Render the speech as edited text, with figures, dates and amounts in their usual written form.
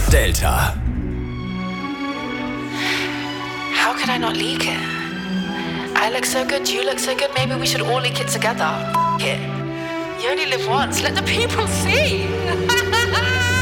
Delta. How could I not leak it? I look so good, you look so good, maybe we should all leak it together. F it. You only live once, let the people see.